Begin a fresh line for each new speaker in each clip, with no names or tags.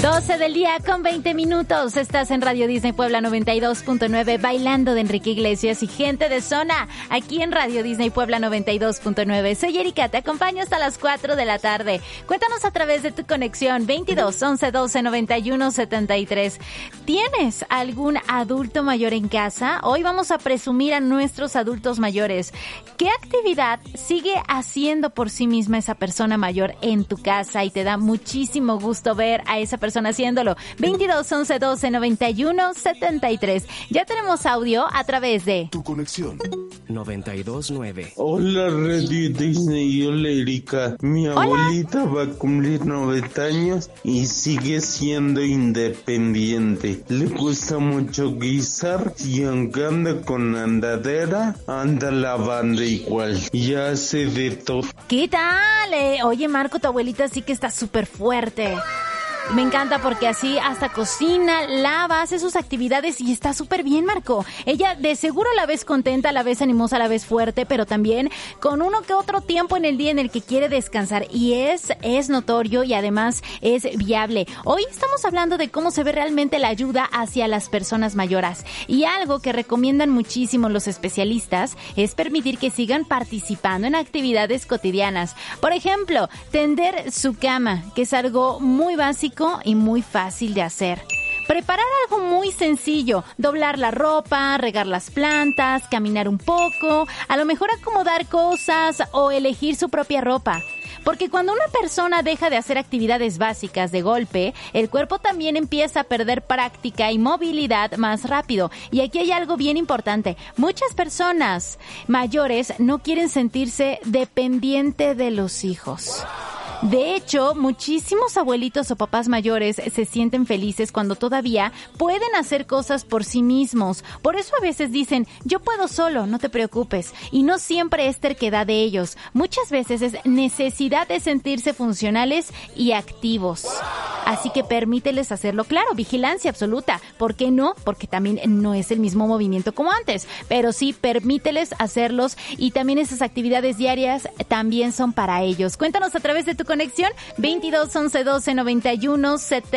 12 del día con 20 minutos. Estás en Radio Disney Puebla 92.9, bailando de Enrique Iglesias y gente de zona, aquí en Radio Disney Puebla 92.9. Soy Erika, te acompaño hasta las 4 de la tarde. Cuéntanos a través de tu conexión 22 11 12 91 73. ¿Tienes algún adulto mayor en casa? Hoy vamos a presumir a nuestros adultos mayores. ¿Qué actividad sigue haciendo por sí misma esa persona mayor en tu casa? Y te da muchísimo gusto ver a esa persona haciéndolo. 22 11 12 91 73. Ya tenemos audio a través de
tu conexión 92.9.
Hola Radio Disney y hola Erika. Mi abuelita va a cumplir 90 años y sigue siendo independiente. Le gusta mucho guisar y aunque anda con andadera, anda lavando igual y hace de todo.
¿Qué tal? Oye Marco, tu abuelita sí que está súper fuerte. Me encanta porque así hasta cocina, lava, hace sus actividades y está súper bien, Marco. Ella de seguro la ves contenta, la ves animosa, la ves fuerte, pero también con uno que otro tiempo en el día en el que quiere descansar y es notorio y además es viable. Hoy estamos hablando de cómo se ve realmente la ayuda hacia las personas mayores y algo que recomiendan muchísimo los especialistas es permitir que sigan participando en actividades cotidianas. Por ejemplo, tender su cama, que es algo muy básico y muy fácil de hacer. Preparar algo muy sencillo, doblar la ropa, regar las plantas, caminar un poco, a lo mejor acomodar cosas o elegir su propia ropa. Porque cuando una persona deja de hacer actividades básicas de golpe, el cuerpo también empieza a perder práctica y movilidad más rápido. Y aquí hay algo bien importante. Muchas personas mayores no quieren sentirse dependiente de los hijos. De hecho, muchísimos abuelitos o papás mayores se sienten felices cuando todavía pueden hacer cosas por sí mismos. Por eso a veces dicen, yo puedo solo, no te preocupes. Y no siempre es terquedad de ellos. Muchas veces es necesidad de sentirse funcionales y activos. Así que permíteles hacerlo. Claro, vigilancia absoluta. ¿Por qué no? Porque también no es el mismo movimiento como antes. Pero sí, permíteles hacerlos y también esas actividades diarias también son para ellos. Cuéntanos a través de tu conexión 22 11 12 91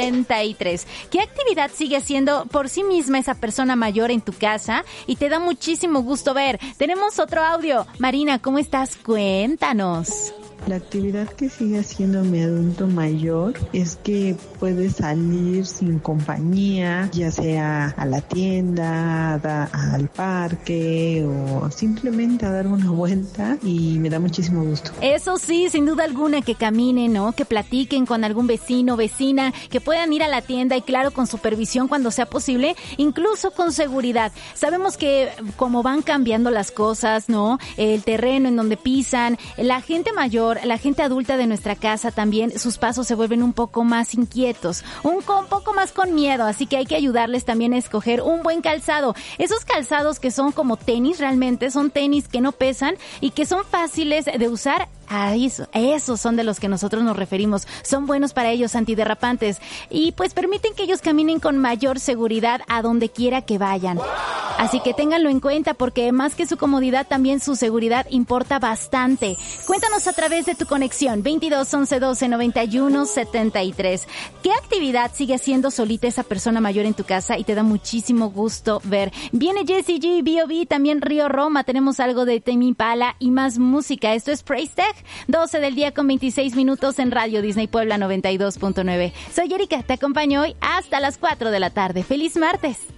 73. ¿Qué actividad sigue haciendo por sí misma esa persona mayor en tu casa? Y te da muchísimo gusto ver. Tenemos otro audio. Marina, ¿cómo estás? Cuéntanos.
La actividad que sigue haciendo mi adulto mayor es que puede salir sin compañía, ya sea a la tienda, al parque o simplemente a dar una vuelta y me da muchísimo gusto.
Eso sí, sin duda alguna, que caminen, ¿no? Que platiquen con algún vecino, vecina, que puedan ir a la tienda y claro, con supervisión cuando sea posible, incluso con seguridad. Sabemos que como van cambiando las cosas, ¿no? El terreno en donde pisan, la gente mayor, la gente adulta de nuestra casa también, sus pasos se vuelven un poco más inquietos, un poco más con miedo, así que hay que ayudarles también a escoger un buen calzado. Esos calzados que son como tenis, realmente son tenis que no pesan y que son fáciles de usar. A esos son de los que nosotros nos referimos. Son buenos para ellos, antiderrapantes. Y pues permiten que ellos caminen con mayor seguridad a donde quiera que vayan. Así que ténganlo en cuenta porque más que su comodidad, también su seguridad importa bastante. Cuéntanos a través de tu conexión 22 11 12 91 73. ¿Qué actividad sigue haciendo solita esa persona mayor en tu casa? Y te da muchísimo gusto ver. Viene Jessie G, B.O.B., también Río Roma. Tenemos algo de Tame Impala y más música. Esto es Praise Tech. 12 del día con 26 minutos en Radio Disney Puebla 92.9. Soy Erika, te acompaño hoy hasta las 4 de la tarde. ¡Feliz martes!